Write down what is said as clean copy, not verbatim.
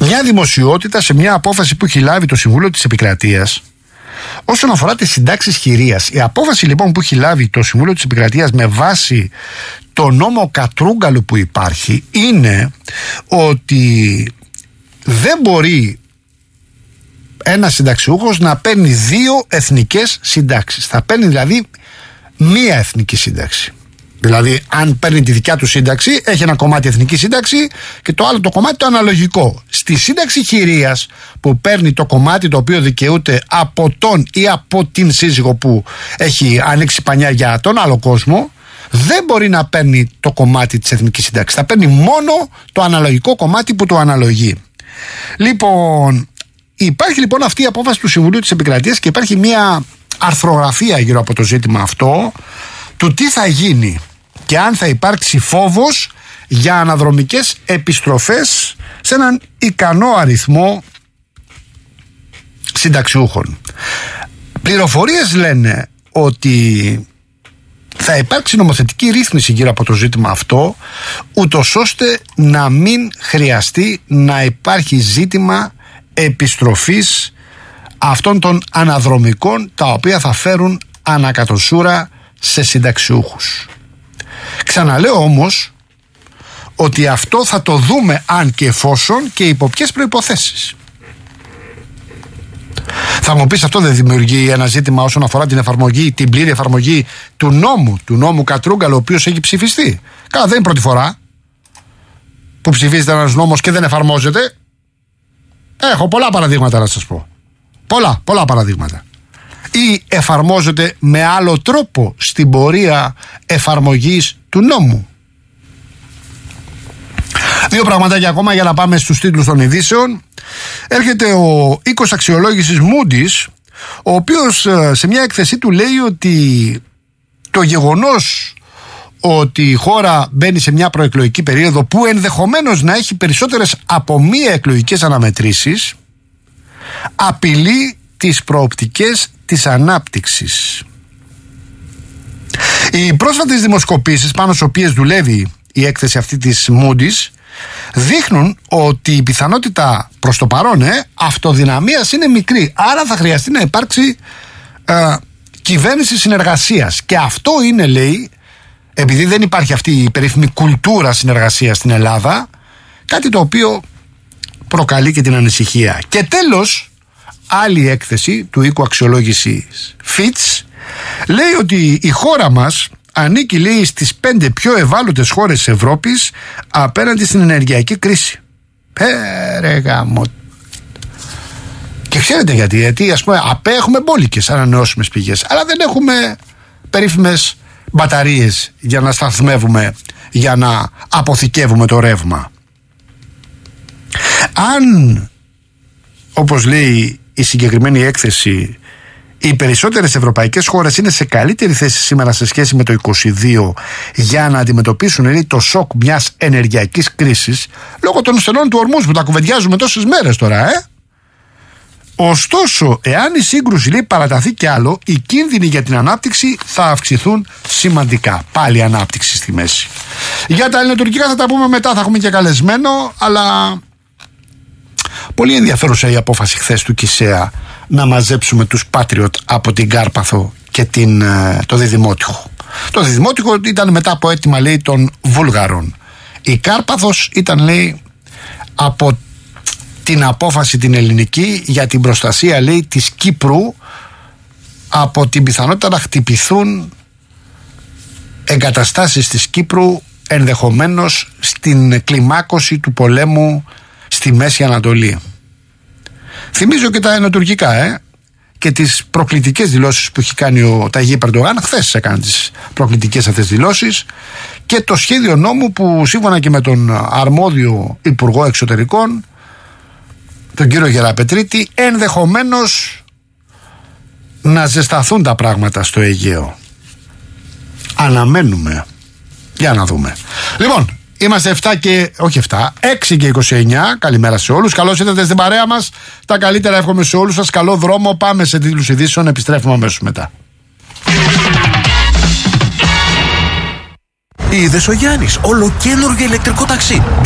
μια δημοσιότητα σε μια απόφαση που έχει λάβει το Συμβούλιο της Επικρατείας όσον αφορά τις συντάξεις χειρίας. Η απόφαση λοιπόν που έχει λάβει το Συμβούλιο της Επικρατείας με βάση το νόμο Κατρούγκαλο που υπάρχει είναι ότι δεν μπορεί ένας συνταξιούχος να παίρνει δύο εθνικές συντάξεις. Θα παίρνει δηλαδή μία εθνική σύνταξη. Δηλαδή, αν παίρνει τη δικιά του σύνταξη, έχει ένα κομμάτι εθνική σύνταξη και το άλλο το κομμάτι το αναλογικό. Στη σύνταξη χειρίας, που παίρνει το κομμάτι το οποίο δικαιούται από τον ή από την σύζυγο που έχει ανοίξει πανιά για τον άλλο κόσμο, δεν μπορεί να παίρνει το κομμάτι της εθνικής σύνταξης. Θα παίρνει μόνο το αναλογικό κομμάτι που το αναλογεί. Λοιπόν, υπάρχει λοιπόν αυτή η απόφαση του Συμβουλίου της Επικρατείας και υπάρχει μια αρθρογραφία γύρω από το ζήτημα αυτό του τι θα γίνει και αν θα υπάρξει φόβος για αναδρομικές επιστροφές σε έναν ικανό αριθμό συνταξιούχων. Πληροφορίες λένε ότι θα υπάρξει νομοθετική ρύθμιση γύρω από το ζήτημα αυτό, ούτως ώστε να μην χρειαστεί να υπάρχει ζήτημα επιστροφής αυτών των αναδρομικών, τα οποία θα φέρουν ανακατοσούρα σε συνταξιούχους. Ξαναλέω όμως ότι αυτό θα το δούμε αν και εφόσον και υπό ποιες προϋποθέσεις. Θα μου πεις, αυτό δεν δημιουργεί ένα ζήτημα όσον αφορά την εφαρμογή, την πλήρη εφαρμογή του νόμου Κατρούγκαλο, ο οποίος έχει ψηφιστεί? Καλά, δεν είναι πρώτη φορά που ψηφίζεται ένας νόμος και δεν εφαρμόζεται. Έχω πολλά παραδείγματα να σας πω. Πολλά παραδείγματα. Ή εφαρμόζεται με άλλο τρόπο στην πορεία εφαρμογής του νόμου. Δύο πραγματάκια ακόμα για να πάμε στους τίτλους των ειδήσεων. Έρχεται ο οίκος αξιολόγησης Moody's, ο οποίος σε μια έκθεσή του λέει ότι το γεγονός ότι η χώρα μπαίνει σε μια προεκλογική περίοδο που ενδεχομένως να έχει περισσότερες από μία εκλογικές αναμετρήσεις απειλεί τις προοπτικές της ανάπτυξης. Οι πρόσφατες δημοσκοπήσεις πάνω στις οποίες δουλεύει η έκθεση αυτή της Moody's δείχνουν ότι η πιθανότητα προς το παρόν αυτοδυναμίας είναι μικρή. Άρα θα χρειαστεί να υπάρξει κυβέρνηση συνεργασίας. Και αυτό είναι, λέει, επειδή δεν υπάρχει αυτή η περίφημη κουλτούρα συνεργασίας στην Ελλάδα, κάτι το οποίο προκαλεί και την ανησυχία. Και τέλος, άλλη έκθεση του οίκου αξιολόγησης Fitch λέει ότι η χώρα μας ανήκει, λέει, στις 5 πιο ευάλωτες χώρες της Ευρώπης απέναντι στην ενεργειακή κρίση. Ρε γαμώ. Και ξέρετε γιατί ας πούμε απέχουμε μπόλικες ανανεώσιμες πηγές, αλλά δεν έχουμε περίφημες μπαταρίες για να σταθμεύουμε, για να αποθηκεύουμε το ρεύμα. Αν, όπως λέει η συγκεκριμένη έκθεση, οι περισσότερες ευρωπαϊκές χώρες είναι σε καλύτερη θέση σήμερα σε σχέση με το 22 για να αντιμετωπίσουν, λέει, το σοκ μιας ενεργειακής κρίσης λόγω των στενών του Ορμούζ που τα κουβεντιάζουμε τόσες μέρες τώρα, Ωστόσο, εάν η σύγκρουση, λέει, παραταθεί κι άλλο, οι κίνδυνοι για την ανάπτυξη θα αυξηθούν σημαντικά. Πάλι ανάπτυξη στη μέση. Για τα ελληνοτουρκικά θα τα πούμε μετά, θα έχουμε και καλεσμένο, αλλά πολύ ενδιαφέρουσα η απόφαση χθες του Κισέα να μαζέψουμε τους Patriot από την Κάρπαθο και το Διδημότυχο. Το Διδημότυχο ήταν μετά από αίτημα, λέει, των Βούλγαρων. Η Κάρπαθος ήταν, λέει, από την απόφαση την ελληνική για την προστασία, λέει, της Κύπρου από την πιθανότητα να χτυπηθούν εγκαταστάσεις της Κύπρου ενδεχομένως στην κλιμάκωση του πολέμου στη Μέση Ανατολή. Θυμίζω και τα ενωτουρκικά και τις προκλητικές δηλώσεις που έχει κάνει ο Ταγί Ερντογάν. Χθες έκανε τις προκλητικές αυτές δηλώσεις και το σχέδιο νόμου που σύμφωνα και με τον αρμόδιο Υπουργό Εξωτερικών, τον κύριο Γεραπετρίτη, ενδεχομένως να ζεσταθούν τα πράγματα στο Αιγαίο. Αναμένουμε. Για να δούμε. Λοιπόν, είμαστε 6 και 29. Καλημέρα σε όλους. Καλώς ήρθατε στην παρέα μας. Τα καλύτερα εύχομαι σε όλους σας. Καλό δρόμο. Πάμε σε τίτλους ειδήσεων. Επιστρέφουμε αμέσως μετά. Είδες ο Γιάννης, ολοκαίνουργιο ηλεκτρικό ταξί.